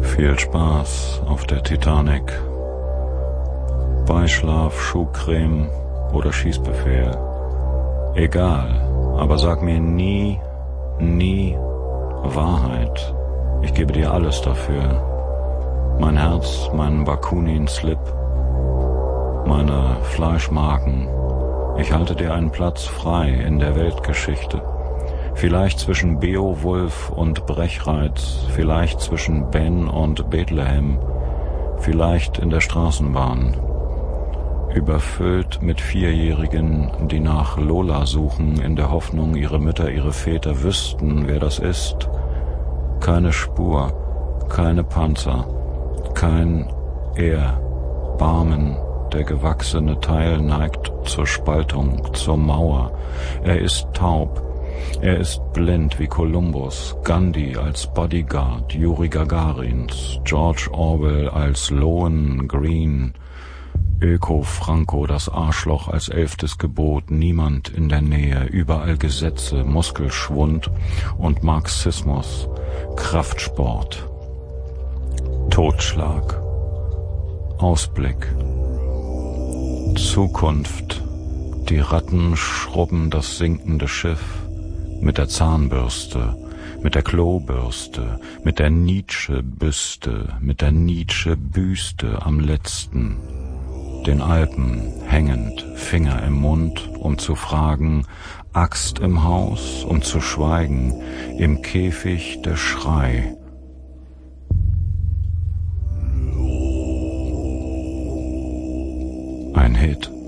Viel Spaß auf der Titanic. Beischlaf, Schuhcreme oder Schießbefehl. Egal, aber sag mir nie Wahrheit. Ich gebe dir alles dafür. Mein Herz, meinen Bakunin-Slip, meine Fleischmarken. Ich halte dir einen Platz frei in der Weltgeschichte. Vielleicht zwischen Beowulf und Brechreiz, vielleicht zwischen Ben und Bethlehem, vielleicht in der Straßenbahn. Überfüllt mit Vierjährigen, die nach Lola suchen, in der Hoffnung, ihre Mütter, ihre Väter wüssten, wer das ist. Keine Spur, keine Panzer, kein Erbarmen. Der gewachsene Teil neigt zur Spaltung, zur Mauer. Er ist taub. Er ist blind wie Kolumbus, Gandhi als Bodyguard, Juri Gagarins, George Orwell als Lohengrin, Öko-Franco, das Arschloch als 11. Gebot, niemand in der Nähe, überall Gesetze, Muskelschwund und Marxismus, Kraftsport, Totschlag, Ausblick, Zukunft, die Ratten schrubben das sinkende Schiff, mit der Zahnbürste, mit der Klobürste, mit der Nietzsche-Büste, mit der Nietzsche-Büste am letzten, den Alpen hängend, Finger im Mund, um zu fragen, Axt im Haus, um zu schweigen, im Käfig der Schrei. Ein Hit.